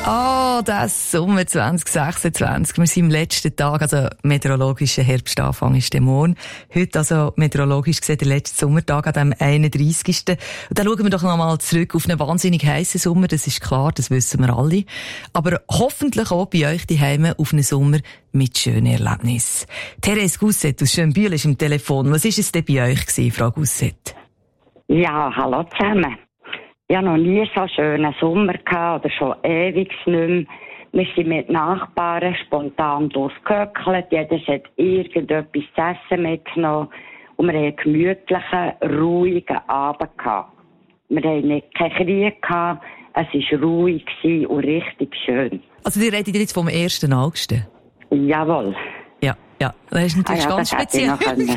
Oh, das Sommer 2026. Wir sind am letzten Tag, also meteorologischer Herbstanfang ist der morgen. Heute also meteorologisch gesehen der letzte Sommertag an dem 31. Und dann schauen wir doch nochmal zurück auf einen wahnsinnig heissen Sommer, das ist klar, das wissen wir alle. Aber hoffentlich auch bei euch daheim auf einen Sommer mit schönen Erlebnissen. Therese Gusset aus Schönbühl ist am Telefon. Was war es denn bei euch gewesen, Frau Gusset? Ja, hallo zusammen. Ich hatte noch nie so einen schönen Sommer gehabt, oder schon ewig nicht mehr. Wir sind mit Nachbarn spontan durchgehöckelt. Jeder hat irgendetwas zu essen mitgenommen. Und wir hatten einen gemütlichen, ruhigen Abend gehabt. Wir hatten keinen Krieg gehabt. Es war ruhig und richtig schön. Also, die redet jetzt vom 1. August? Jawohl. Ja, das ist natürlich ganz speziell.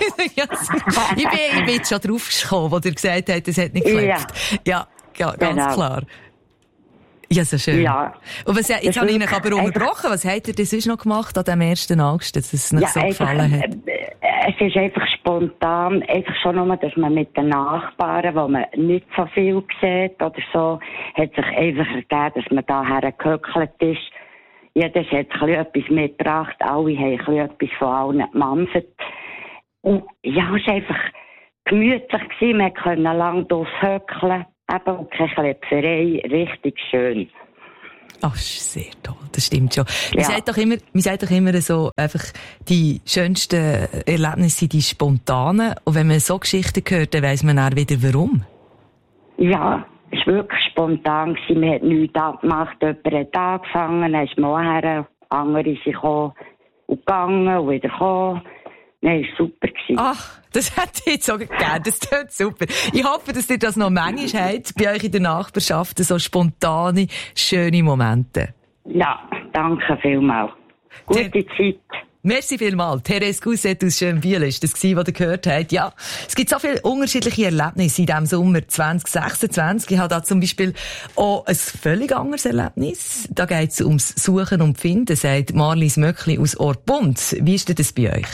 Ich bin jetzt schon drauf gekommen, wo ihr gesagt habt, es hat nicht geklappt. Ja, ganz genau. Klar. Ja, so schön. Ja. Und jetzt habe ich euch aber unterbrochen. Was habt ihr denn sonst noch gemacht an dem 1. August, dass es nicht so gefallen hat? Es ist einfach spontan, einfach schon nur, dass man mit den Nachbarn, wo man nicht so viel sieht oder so, hat sich einfach ergeben, dass man daher gehöckelt ist. Jeder hat etwas mitgebracht, alle haben etwas von allen gemampft. Und ja, es war einfach gemütlich gewesen, man konnte lange durchhöckeln, eben und keine Klepferei, richtig schön. Ach, sehr toll, das stimmt schon. Man sagt doch immer so, einfach die schönsten Erlebnisse sind die spontanen. Und wenn man so Geschichten hört, dann weiss man auch wieder warum. Ja. Es war wirklich spontan. Man hat nichts abgemacht. Jemand hat angefangen, dann ist man her, andere sind gekommen und gegangen und wieder gekommen. Nein, es war super. Ach, das hätte ich jetzt so gegeben. Das klingt super. Ich hoffe, dass ihr das noch manchmal habt, bei euch in der Nachbarschaft, so spontane, schöne Momente. Ja, danke vielmals. Gute Zeit. Merci vielmals. Therese Gusset aus Schönbühl ist das gewesen, was ihr gehört habt. Ja, es gibt so viele unterschiedliche Erlebnisse in diesem Sommer 2026. Ich habe da zum Beispiel auch ein völlig anderes Erlebnis. Da geht es ums Suchen und Finden, sagt Marlies Möckli aus Orpund. Wie ist denn das bei euch?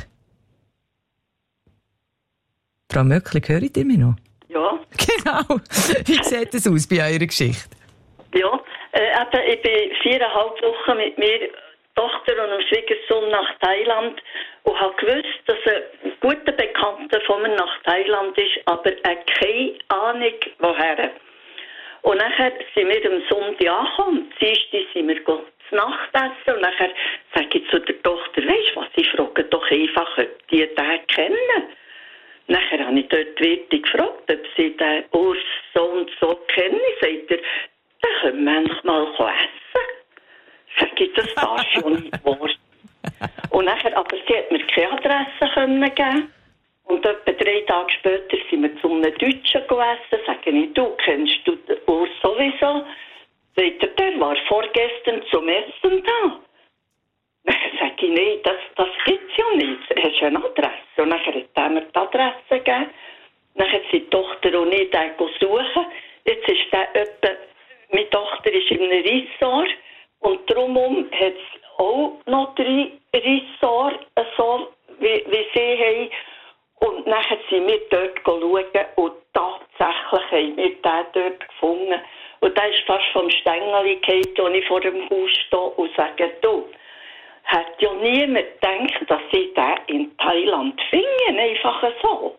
Frau Möckli, hört ihr mich noch? Ja. Genau. Wie sieht das aus bei eurer Geschichte? Ja, ich bin 4,5 Wochen mit mir Tochter und einem Schwiegersohn nach Thailand und habe gewusst, dass ein guter Bekannter von mir nach Thailand ist, aber keine Ahnung woher. Und nachher sind wir am Sonntag angekommen, am Dienstag sind wir zu Nacht essen und nachher sage ich zu der Tochter, weisst du was, ich frage doch einfach, ob die den kennen. Nachher habe ich dort die Wirtin gefragt, ob sie den Urs so und so kennen. Sagt er, dann können wir manchmal essen. Sag ich, das darf schon nicht wahr. Und nachher, aber sie hat mir keine Adresse geben. Und etwa 3 Tage später sind wir zu einem Deutschen essen. Sage ich, du kennst du den Urs sowieso? Sagt er, der war vorgestern zum Essen da. Dann sage ich, nein, das gibt's ja nicht. Er hat eine Adresse. Und nachher hat er mir die Adresse gegeben. Nachher hat die Tochter und ich den suchen. Jetzt ist der meine Tochter ist in einem Ressort. Und drumherum hat es auch noch 3 Ressorts, so wie sie haben. Und nachher sind wir dort schauen und tatsächlich haben wir den dort gefunden. Und der ist fast vom Stängeli gefallen, als ich vor dem Haus stehe und sage, du, hat ja niemand gedacht, dass sie den in Thailand finden, einfach so.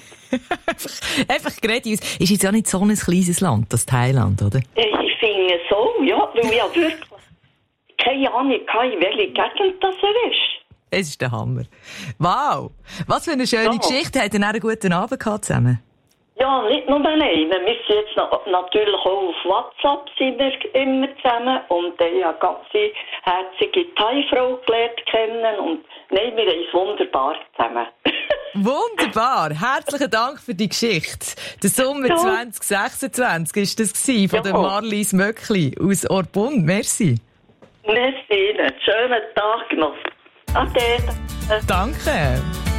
Einfach gerade aus. Ist jetzt auch nicht so ein kleines Land, das Thailand, oder? Ich finde so, ja, weil ich ja wirklich keine Ahnung, in welche Gegend das ist. Es ist der Hammer. Wow! Was für eine schöne Geschichte. Habt ihr einen guten Abend gehabt zusammen? Ja, nicht nur einen. Wir sind jetzt natürlich auch auf WhatsApp sind wir immer zusammen. Und ich habe eine ganz herzige Thai-Frau gelernt kennen. Und nein, wir haben es wunderbar zusammen. Wunderbar! Herzlichen Dank für die Geschichte. Der Sommer 2026 war das von der Marlies Möckli aus Orpund. Merci. Merci Ihnen. Schönen Tag noch. Ade. Danke.